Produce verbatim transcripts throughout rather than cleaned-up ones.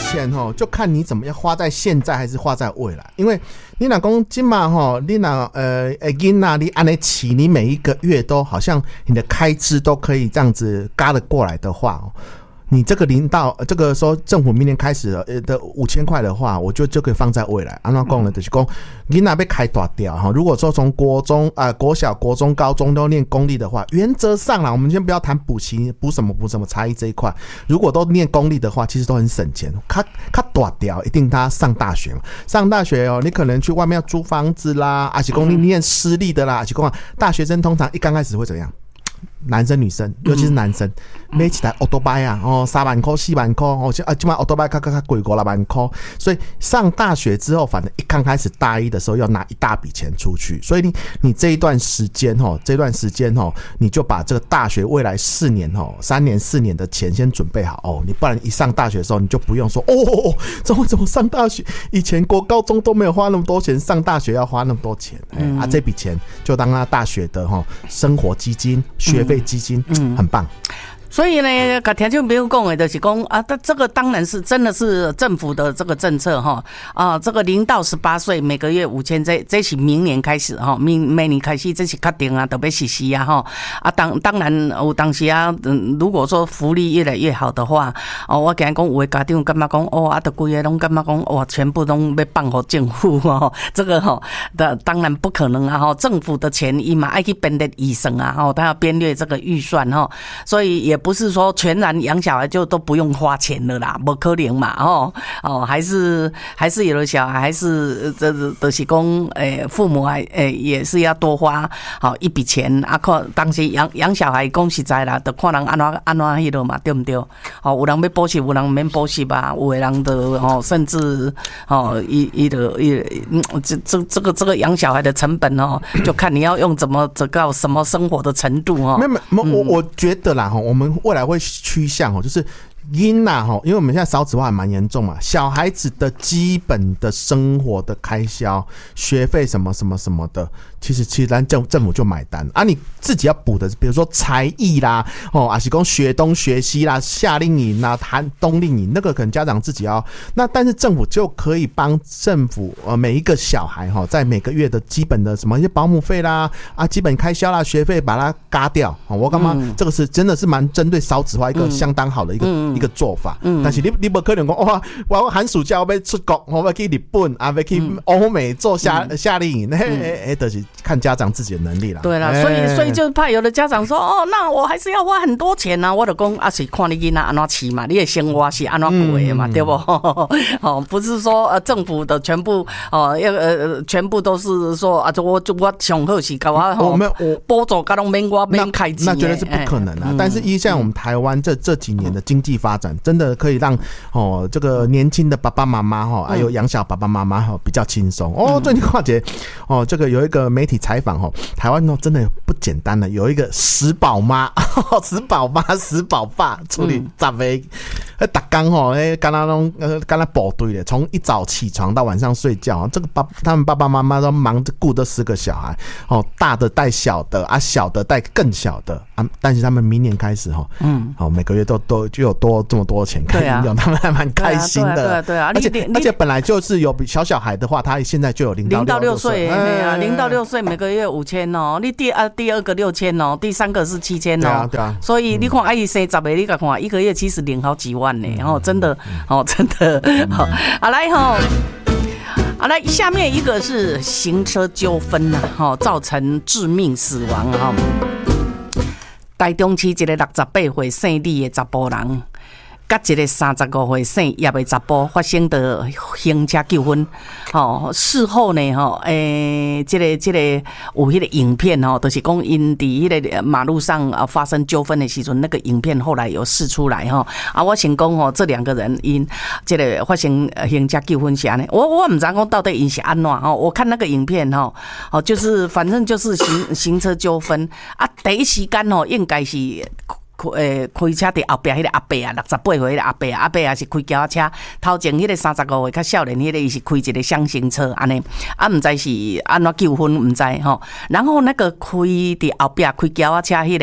钱哦，就看你怎么样花在现在还是花在未来。因为你若讲今嘛吼，你若呃呃囡仔你按呢起，你每一个月都好像你的开支都可以这样子嘎得过来的话哦。你这个零到这个说政府明年开始的五千块的话，我就就可以放在未来。安怎讲呢？就是讲你那被开大掉哈。如果说从国中啊、呃、国小、国中、高中都念公立的话，原则上啦，我们先不要谈补习、补什么补什么差异这一块。如果都念公立的话，其实都很省钱。他他大掉，一定他上大学嘛。上大学哦，你可能去外面要租房子啦，而且公立念私立的啦，而且讲大学生通常一刚开始会怎样？男生女生，尤其是男生，买一台 Autobike 啊，哦，三万块、四万块，哦，啊，今晚 Autobike 卡卡卡贵过六万块，所以上大学之后，反正一刚开始大一的时候要拿一大笔钱出去，所以你你这一段时间哦，这段时间哦，你就把这个大学未来四年哦，三年四年的钱先准备好哦，你不然一上大学的时候，你就不用说哦，怎么怎么上大学，以前国高中都没有花那么多钱，上大学要花那么多钱，嗯、啊，这笔钱就当他大学的哈生活基金、学费基金，嗯，很棒。 所以呢，跟听众朋友讲的就是讲啊，这个当然是真的是政府的这个政策哈啊，这个零到十八岁每个月五千，这这是明年开始哈，明明年开始这是确定啊，特别实施啊哈啊，当当然有当时啊，嗯，如果说福利越来越好的话，哦，我讲讲有的家长干嘛讲哦啊，都规个拢干嘛讲哇，全部都要放给政府哦，这个哈的当然不可能啊哈，政府的钱伊嘛爱去编列预算啊哈，他要编列这个预算哈，所以也不是说全然养小孩就都不用花钱了啦，不可能嘛哦哦，还是还是有的小孩还是这就是讲诶，父母还诶也是要多花好一笔钱啊，看当时养养小孩讲实在啦，就看人安怎安怎迄落嘛，对不对？哦，有人要补习，有人免补习吧，有的人的哦，甚至哦一一的一这这这个这个养小孩的成本哦，就看你要用怎么这个什么生活的程度哦。 没有没有，我我觉得啦哈，我们未来会趋向哦，就是因呐哈，因为我们现在少子化还蛮严重嘛，小孩子的基本的生活的开销、学费什么什么什么的，其实其实咱政政府就买单啊，你自己要补的，比如说才艺啦，哦，还是讲学东学西啦、夏令营啦、寒冬令营，那个可能家长自己要，那但是政府就可以帮政府呃每一个小孩哈，在每个月的基本的什么一些保姆费啦啊、基本开销啦、学费把它嘎掉，我干嘛？嗯、这个是真的是蛮针对少子化一个相当好的一个、嗯、一个做法。嗯、但是你你不可能讲哇，我寒暑假我要出国，我要去日本啊，要去欧美做夏、嗯、夏令营，嘿嘿嘿，就是看家长自己的能力啦。 对啦，所以所以就怕有的家长说哦，那我还是要花很多钱啊，我就讲啊是看你囡仔安怎饲嘛，你的生活是安怎过的嘛，嗯、对不？哦，不是说呃政府的全部哦要呃全部都是说啊，我就我上好是搞我我们我补助甲拢免我免开支， 那绝对是不可能啊。嗯、但是依像我们台湾这这几年的经济发展，真的可以让哦这个年轻的爸爸妈妈哈，还有养小爸爸妈妈哈比较轻松哦。最近跨节哦，这个有一个媒体采访哦，台湾哦真的不简单的，有一个十宝妈、十宝妈、十宝爸处理十个，呃，打刚吼，哎，刚刚拢呃，刚刚部队的，从一早起床到晚上睡觉，这个爸他们爸爸妈妈都忙着顾这十个小孩，哦，大的带小的啊，小的带更小的啊，但是他们明年开始哈，嗯，好，每个月都都就有多这么多钱可以用，他们还蛮开心的， 对啊，对啊， 而且而且本来就是有小小孩的话，他现在就有零到六岁， 对啊，零到六岁每个月五千哦，你第二第二个六千哦，第三个是七千哦，对啊，对啊，所以你看阿姨生十个，你看看一个月其实领好几万呢，然后真的哦，真的好，好来哈。好来，下面一个是行车纠纷呐，哈，造成致命死亡哈。台中市一个六十八岁姓李的查甫人，甲一个三十五岁姓叶的查甫发生的行车纠纷，吼，事后呢，吼，诶，这个这个有迄个影片吼，就是讲因伫迄个马路上啊发生纠纷的时阵，那个影片后来有释出来吼，啊，我先讲吼，这两个人因这个发生行车纠纷是安尼，我我唔知讲到底因是安怎吼，我看那个影片吼，哦，就是反正就是行行车纠纷啊，第一时间吼应该是。诶，开车伫后壁迄个阿伯啊，六十八岁迄个阿伯啊，阿伯也是开轿车，头前迄个三十五岁较少年迄个伊是开一个厢型车安尼，啊，毋知是安怎纠纷毋知吼。然后那个开伫后壁开轿车迄个阿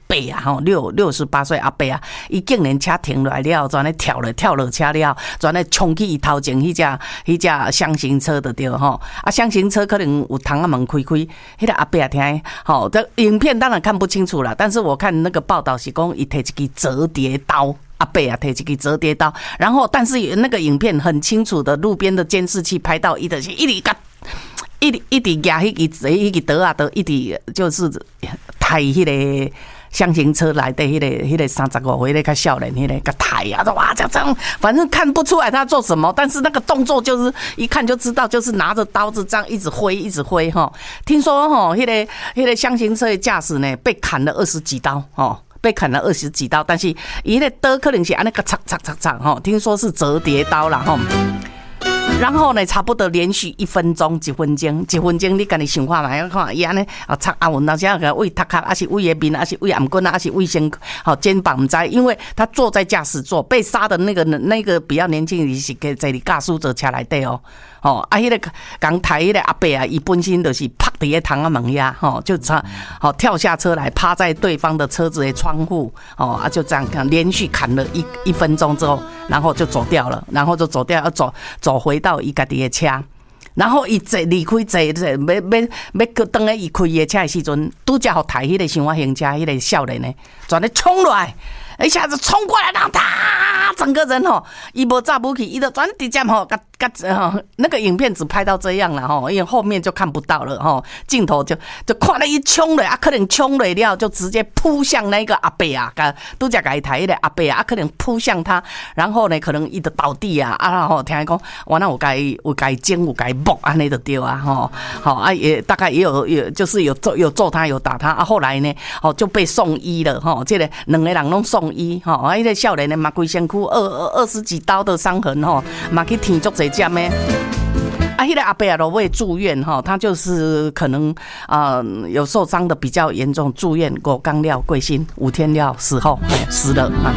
伯啊，吼六六十八岁阿伯啊，伊竟然车停落来了，转咧跳了跳落车了，转咧冲去伊头前迄只迄只厢型车的对吼，啊厢型车可能有窗仔门开开，迄个阿伯啊听，吼，这影片当然看不清楚了，但是我看那个报道是讲伊摕一支折叠刀。阿伯啊，摕一支折叠刀，然后但是那个影片很清楚的，路边的监视器拍到伊就是一直甲一直一直压迄个迄个刀啊，刀一直就是抬迄个厢型车来的迄个迄个三十五岁的较少年迄个甲抬啊，哇，这样反正看不出来他做什么，但是那个动作就是一看就知道，就是拿着刀子这样一直挥一直挥哈。听说哈，迄个迄个厢型车的驾驶呢被砍了二十几刀哦。被砍了二十几刀，但是伊的刀可能是按那个擦擦擦擦哈，听说是折叠刀啦哈。然后呢，差不多连续一分钟、一分钟、一分钟，你家己想看嘛？要看伊安尼啊，擦阿文，那些个喂头壳，还是喂面，还是喂颔棍啊，还是喂身好肩膀，唔知，因为他坐在驾驶座，被杀的那个那个比较年轻的是在你驾驶座车内底哦。哦，啊，迄、那个刚抬迄个阿伯啊，伊本身就是趴伫个窗仔门呀，吼，就差好跳下车来，趴在对方的车子的窗户，哦，啊，就这样看，连续砍了一一分钟之后，然后就走掉了，然后就走掉，要走走回到伊家己的车，然后伊坐离开坐，要要要等下伊开伊的车的时阵，拄则互抬迄个想法行车迄个少年呢，全咧冲落来。一下子冲过来，然后他整个人吼，伊无炸不起，伊就转直接吼，嘎嘎吼，那个影片只拍到这样了吼，因为后面就看不到了吼，镜头就就看了一冲了啊，可能冲了了就直接扑向那个阿伯啊，噶拄则甲伊抬的阿伯啊，可能扑向他，然后呢，可能伊就倒地啊，啊然后听伊讲，我那有该有该尖有该木安尼就对啊吼，好啊也大概也有有就是有揍有揍他有打他啊，后来呢，哦就被送医了吼，这个两个人拢送。医吼，啊，迄个少年的嘛，规身躯二二十几刀的伤痕吼，嘛去添足侪针的。啊，迄个阿伯啊，都未住院哈，他就是可能啊、呃、有受伤的比较严重，住院五天了过身，五天了死后死了啊。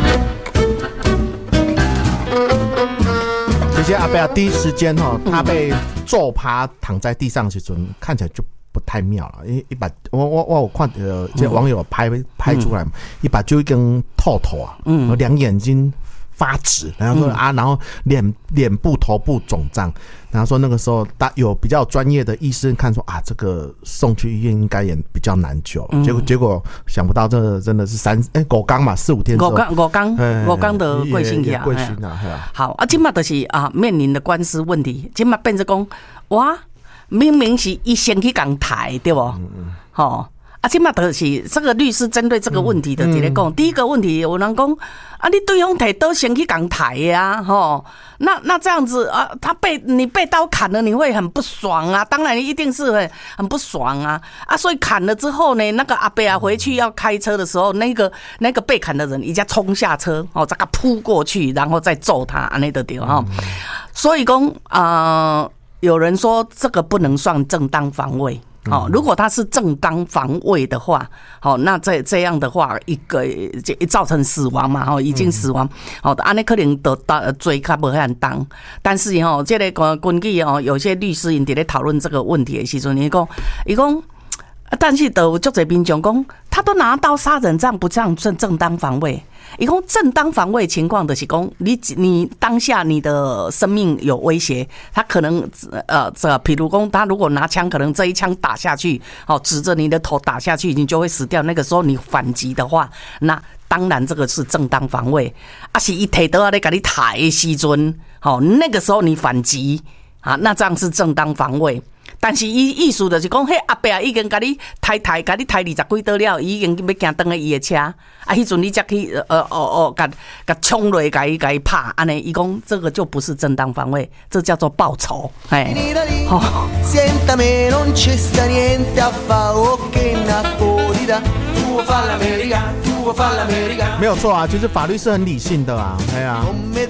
这些阿伯啊，第一时间哈，他被揍趴躺在地上的时阵，看起来就不太妙了，因为一把我我我有看呃，这网友拍拍出来，一把就一根透透啊，嗯，两眼睛发直，然后说、嗯、啊，然后脸脸部头部肿胀，然后说那个时候大有比较专业的医生看说啊，这个送去医院应该也比较难救，嗯、结果结果想不到这个真的是三哎狗刚嘛，四五天之后， 五刚五刚五刚的贵姓呀， 贵姓啊， 好啊，今嘛就是啊面临的官司问题，今嘛变成讲哇。明明是一先去讲台，对不？嗯嗯。好，啊，即马就是这个律师针对这个问题的在咧讲。嗯嗯、第一个问题，有人讲啊，你对方提刀先去讲台呀，吼，那那这样子啊，他被你被刀砍了，你会很不爽啊，当然一定是很很不爽啊啊，所以砍了之后呢，那个阿伯啊回去要开车的时候，那个那个被砍的人一下冲下车，哦，这个扑过去，然后再揍他，安尼就对哈。所以讲啊。呃有人说这个不能算正当防卫，好，如果他是正当防卫的话，好，那这这样的话，一个造成死亡嘛，哈，已经死亡，好的，安尼可能得到罪较无遐重，但是哈，这个根据哦，有些律师因伫咧讨论这个问题的时阵，伊讲，伊讲，但是都有足侪民众讲，他都拿刀杀人，这样不这样正正当防卫？伊讲正当防卫情况的是讲，你你当下你的生命有威胁，他可能呃这，比如讲他如果拿枪，可能这一枪打下去，哦，指着你的头打下去，你就会死掉。那个时候你反击的话，那当然这个是正当防卫。啊，是一提刀啊，来给你抬的时阵，好，那个时候你反击啊，那这样是正当防卫。但是伊意思就是讲，迄阿伯已经甲你抬抬，甲你抬二十几刀了，已经要行登去伊的车，啊，迄阵你才去呃哦哦，甲甲冲落，甲伊甲伊拍，安尼，伊讲这个就不是正当防卫，这叫做报仇，哎，哦。 没有错啊，其实法律是很理性的啊，哎呀、啊，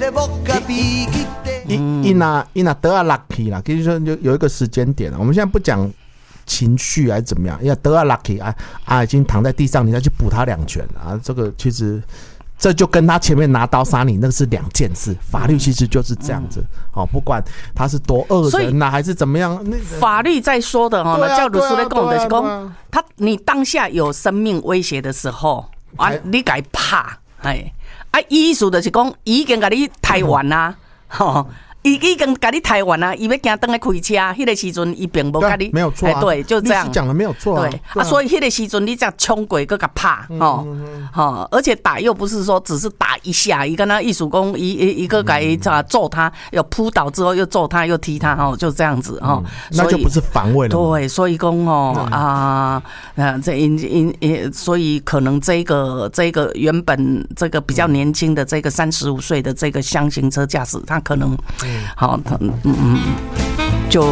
伊伊那伊那得啊 lucky 啦，其实说有有一个时间点，我们现在不讲情绪还是怎么样，因为得啊 lucky 啊啊已经躺在地上，你再去补他两拳啊，这个其实这就跟他前面拿刀杀你那个是两件事，法律其实就是这样子，哦，不管他是多恶人呐、啊、还是怎么样，那法律在说的哈，那教律师在讲的是讲，他你当下有生命威胁的时候。 啊，你甲伊拍，哎，啊，意思就是讲已经甲你台湾啦，吼。伊已经甲你台湾啊，伊要行登来开车，迄个时阵伊并无甲你， 没有错、啊， 对，就这样讲的没有错、啊， 对啊，所以迄个时阵你才冲过个甲拍，吼、嗯，吼，而且打又不是说只是打一下，伊跟他艺术工一一个甲伊揍他，又扑倒之后又揍他又踢他，吼，就这样子吼、嗯， 那就不是防卫了。 对，所以讲哦、嗯、啊，呃，这因因因，所以可能这个这个原本这个比较年轻的这个三十五岁的这个箱型车驾驶，他可能。好，嗯嗯，就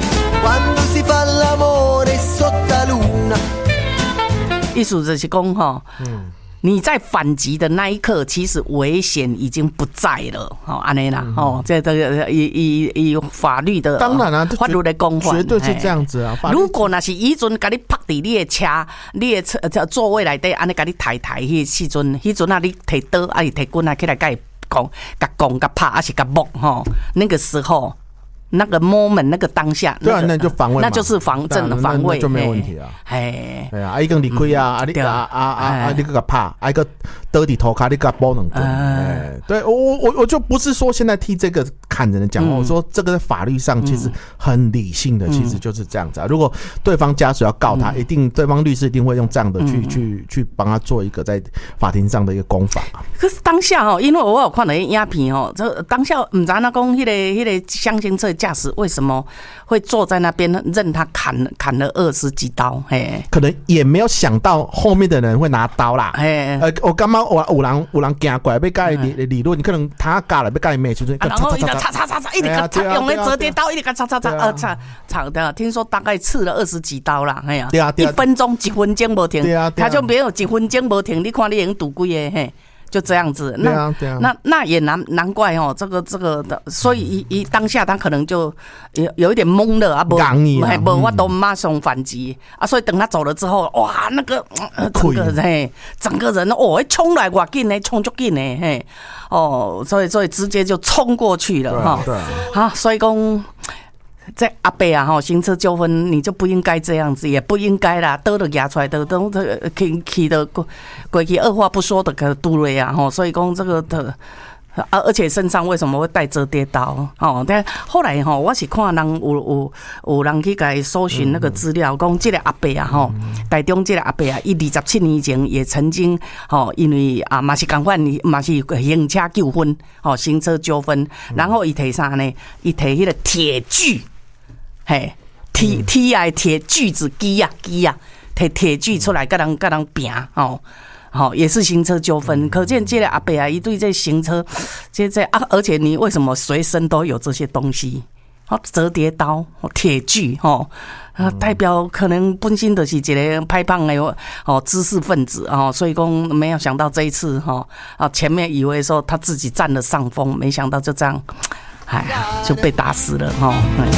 意思就是讲哈，嗯，你在反击的那一刻，其实危险已经不在了，哦，安尼啦，哦，这这个以以以法律的， 当然啊， 法律的公法， 绝对是这样子啊。 如果那是以前甲你拍伫你的车，你的车座位内底，安尼甲你抬抬，迄时阵，迄阵啊，你摕刀啊，是摕棍啊，起来甲伊。讲、甲讲、甲拍，还是甲摸吼？那个时候，那个 moment， 那个当下， 对啊，那就防卫， 那就是防正的防卫， 就没有问题啊。 哎， 哎呀，啊，伊讲离开啊，啊，你啊啊啊啊，你个甲拍，啊，一个倒伫涂骹，你甲包两棍。哎，对我我我就不是说现在替这个砍人的讲话，我说这个在法律上其实很理性的，其实就是这样子啊。如果对方家属要告他，一定对方律师一定会用这样的去去去帮他做一个在法庭上的一个攻防啊。 可是当下哦，因为我有看到影片哦，这当下唔知那讲迄个迄个箱型车驾驶为什么会坐在那边任他砍砍了二十几刀？嘿， 可能也没有想到后面的人会拿刀啦。嘿，呃，我感觉我有人有人行过来要甲伊理理论，可能他架了要甲伊骂出去， 然后一直擦擦擦擦，一直擦用那折叠刀，一直擦擦擦擦，呃擦擦的，听说大概刺了二十几刀啦。哎呀，一分钟一分钟无停，他就没有几分钟无停，你看你已经赌几个嘿。就这样子，那、啊啊、那那也难难怪哦，这个这个的，所以一一当下他可能就有有一点懵了啊，不，还不我都马上反击啊，所以等他走了之后，哇，那个、呃、整个人嘿，整个人哦，冲来哇紧呢，冲足紧呢，嘿，哦，所以所以直接就冲过去了哈，对，好，所以讲。这阿伯啊，哈，行车纠纷你就不应该这样子，也不应该啦，刀都压出来的，都起起的过过去二话不说的个杜瑞啊，哈，所以讲这个的。啊！而且身上为什么会带折叠刀？哦，但后来哈，我是看人有有有人去给搜寻那个资料，讲这个阿伯啊，哈，台中这个阿伯啊，伊二十七年前也曾经哦，因为啊嘛是共款，嘛是行车纠纷，哦，行车纠纷，然后伊提啥呢？伊提迄个铁锯，嘿，铁铁啊铁锯子机啊机啊，提铁锯出来，跟人跟人拼哦。好，也是行车纠纷，可见这个阿伯啊，一对这行车，这这啊，而且你为什么随身都有这些东西？好，折叠刀、铁锯，哦，代表可能本身就是一个歹棒的哦知识分子哦，所以讲没有想到这一次哈啊，前面以为说他自己占了上风，没想到就这样，哎呀，就被打死了哈。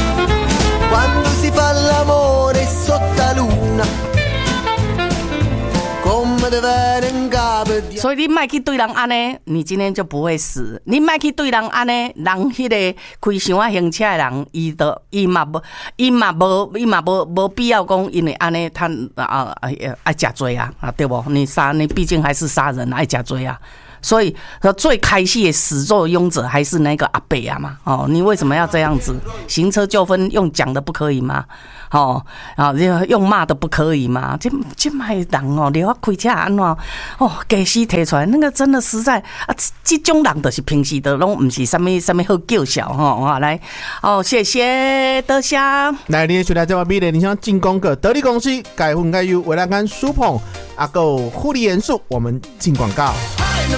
所以你莫去对人安尼，你今天就不会死。你莫去对人安尼，人迄个开伤啊行车的人，伊都伊嘛无，伊嘛无，伊嘛无无必要讲，因为安尼他啊爱爱食罪啊，啊对不？你杀你毕竟还是杀人，爱食罪啊。所以最开始的始作俑者还是那个阿伯啊嘛，哦，你为什么要这样子？行车纠纷用讲的不可以吗？哦，啊，用骂的不可以吗？这这卖人哦，你要开车安怎？哦，假死提出来，那个真的实在啊，这种人就是平时都拢不是什么什么好叫嚣哈啊！来，哦，谢谢德香。 来，你现在这把米呢？你想进攻个得力公司，改分改由维拉甘舒捧阿够护理元素，我们进广告。